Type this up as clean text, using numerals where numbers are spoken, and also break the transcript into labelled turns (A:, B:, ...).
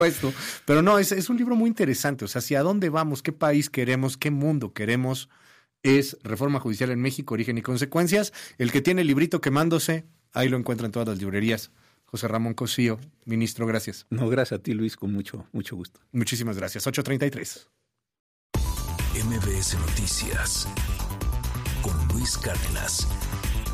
A: supuesto. Pero no, es un libro muy interesante. O sea, hacia dónde vamos, qué país queremos, qué mundo queremos. Es Reforma Judicial en México, Origen y Consecuencias. El que tiene el librito quemándose, ahí lo encuentra en todas las librerías. José Ramón Cosío, ministro, gracias.
B: No, gracias a ti, Luis, con mucho gusto.
A: Muchísimas gracias. 8:33.
C: MBS Noticias con Luis Cárdenas.